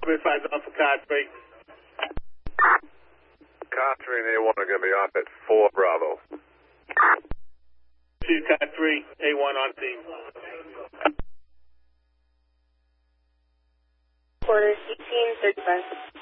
Advise off for car 3. Car 3 and A1 are going to be off at 4 Bravo. 2 car 3, A1 on scene. Quarter 1835.